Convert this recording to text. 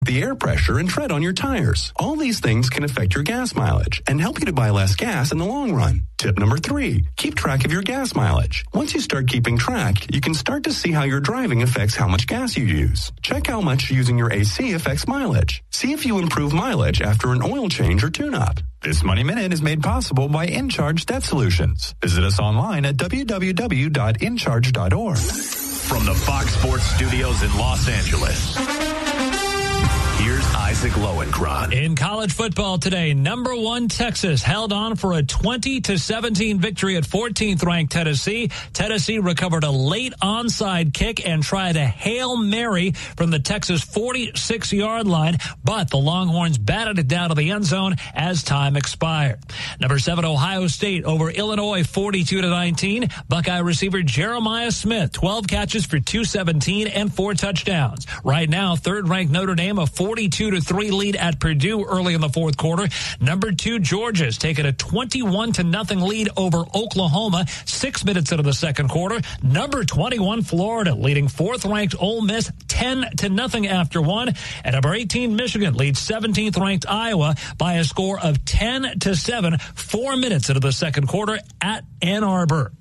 the air pressure, and tread on your tires. All these things can affect your gas mileage and help you to buy less gas in the long run. Tip number 3, keep track of your gas mileage. Once you start keeping track, you can start to see how your driving affects how much gas you use. Check how much using your AC affects mileage. See if you improve mileage after an oil change or tune-up. This Money Minute is made possible by InCharge Debt Solutions. Visit us online at www.incharge.org. From the Fox Sports Studios in Los Angeles, here's Isaac Lowenkron. In college football today, number 1 Texas held on for a 20-17 victory at 14th-ranked Tennessee. Tennessee recovered a late onside kick and tried a Hail Mary from the Texas 46-yard line, but the Longhorns batted it down to the end zone as time expired. Number 7 Ohio State over Illinois 42-19. Buckeye receiver Jeremiah Smith, 12 catches for 217 and 4 touchdowns. Right now, 3rd-ranked Notre Dame a 42-3 lead at Purdue early in the fourth quarter. Number 2 Georgia's taken a 21-0 lead over Oklahoma 6 minutes into the second quarter. Number 21 Florida leading 4th-ranked Ole Miss 10-0 after 1. And number 18 Michigan leads 17th-ranked Iowa by a score of 10-7 4 minutes into the second quarter at Ann Arbor.